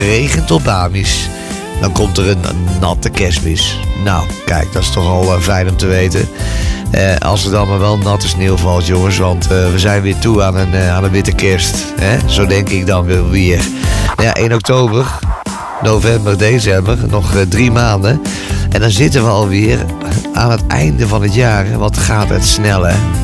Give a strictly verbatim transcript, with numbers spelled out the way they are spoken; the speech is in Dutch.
regent op Amis, dan komt er een natte kerstmis. Nou, kijk, dat is toch al uh, fijn om te weten. Uh, als er dan maar wel natte sneeuw valt, jongens. Want uh, we zijn weer toe aan een, uh, aan een witte kerst. Hè? Zo denk ik dan weer. weer. Ja, één oktober, november, december. Nog uh, drie maanden. En dan zitten we alweer aan het einde van het jaar. Wat gaat het snel, hè?